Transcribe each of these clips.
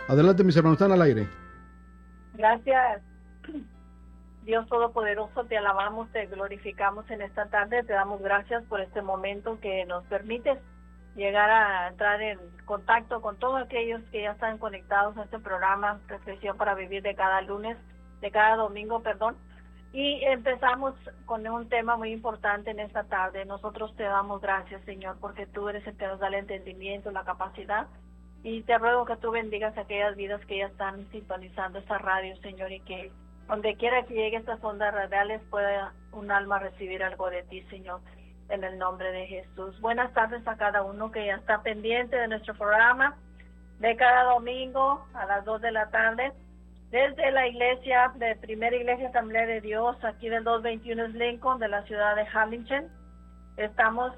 Adelante, mis hermanos, están al aire. Gracias, Dios Todopoderoso, te alabamos, te glorificamos en esta tarde, te damos gracias por este momento que nos permites llegar a entrar en contacto con todos aquellos que ya están conectados a este programa, Reflexión para Vivir de cada lunes, de cada domingo, perdón. Y empezamos con un tema muy importante en esta tarde. Nosotros te damos gracias, Señor, porque tú eres el que nos da el entendimiento, la capacidad. Y te ruego que tú bendigas aquellas vidas que ya están sintonizando esta radio, Señor, y que donde quiera que llegue estas ondas radiales pueda un alma recibir algo de ti, Señor, en el nombre de Jesús. Buenas tardes a cada uno que ya está pendiente de nuestro programa de cada domingo a las 2 de la tarde. Desde la iglesia de Primera Iglesia Asamblea de Dios, aquí del 221 Lincoln, de la ciudad de Harlingen. Estamos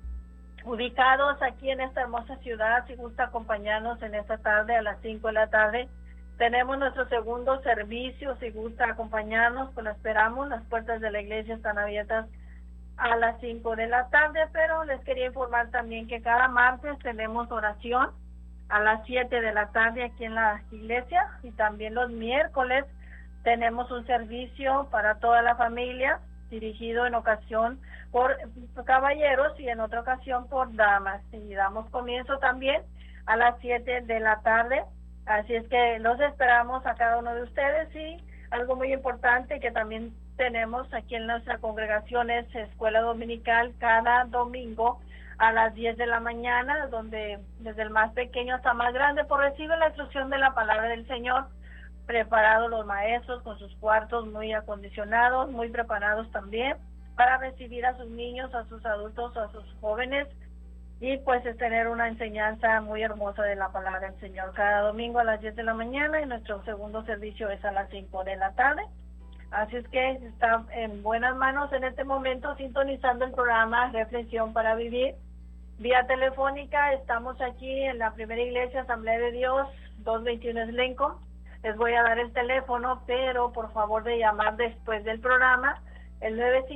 ubicados aquí en esta hermosa ciudad. Si gusta acompañarnos en esta tarde a las 5 de la tarde. Tenemos nuestro segundo servicio. Si gusta acompañarnos, pues lo esperamos. Las puertas de la iglesia están abiertas a las 5 de la tarde, pero les quería informar también que cada martes tenemos oración a las 7 de la tarde aquí en la iglesia, y también los miércoles tenemos un servicio para toda la familia, dirigido en ocasión por caballeros y en otra ocasión por damas, y damos comienzo también a las 7 de la tarde, así es que los esperamos a cada uno de ustedes. Y algo muy importante que también tenemos aquí en nuestra congregación es escuela dominical cada domingo a las 10 de la mañana, donde desde el más pequeño hasta más grande pues recibe la instrucción de la palabra del Señor, preparados los maestros con sus cuartos muy acondicionados, muy preparados también para recibir a sus niños, a sus adultos, a sus jóvenes, y pues es tener una enseñanza muy hermosa de la palabra del Señor cada domingo a las 10 de la mañana, y nuestro segundo servicio es a las 5 de la tarde. Así es que está en buenas manos en este momento sintonizando el programa Reflexión para Vivir. Vía telefónica estamos aquí en la Primera Iglesia Asamblea de Dios, 221 Lincoln. Les voy a dar el teléfono, pero por favor de llamar después del programa, el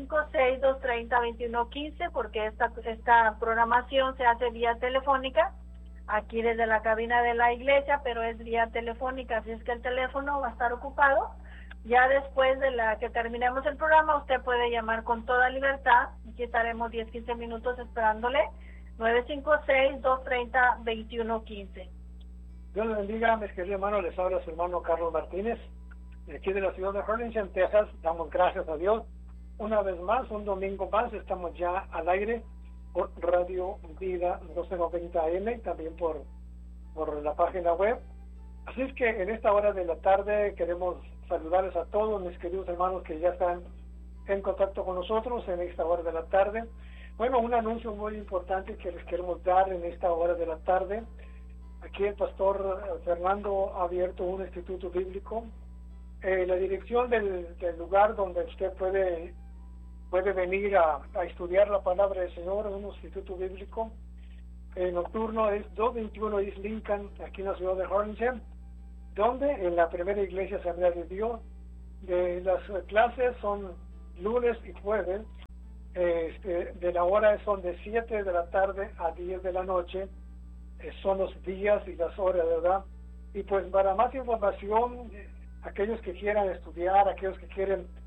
956-230-2115, porque esta programación se hace vía telefónica, aquí desde la cabina de la iglesia, pero es vía telefónica, así es que el teléfono va a estar ocupado. Ya después de la que terminemos el programa, usted puede llamar con toda libertad. Aquí estaremos 10-15 minutos esperándole. 956-230-2115. Dios les bendiga, mis queridos hermanos. Les habla su hermano Carlos Martínez, de aquí de la ciudad de Harlingen, Texas. Damos gracias a Dios. Una vez más, un domingo más, estamos ya al aire por Radio Vida 1290 AM, también por la página web. Así es que en esta hora de la tarde queremos saludarles a todos mis queridos hermanos que ya están en contacto con nosotros en esta hora de la tarde. Bueno, un anuncio muy importante que les queremos dar en esta hora de la tarde. Aquí el pastor Fernando ha abierto un instituto bíblico. La dirección del lugar donde usted puede venir a estudiar la palabra del Señor en un instituto bíblico nocturno es 221 East Lincoln, aquí en la ciudad de Harlingen, donde en la Primera Iglesia Asamblea de Dios las clases son lunes y jueves. De la hora son de 7 de la tarde a 10 de la noche, son los días y las horas, ¿verdad? Y pues para más información, aquellos que quieran estudiar, aquellos que quieren